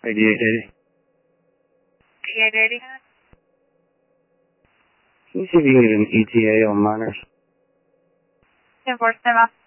8880. 8880. Can you see if you can get an ETA on minors? 10-4, stand by.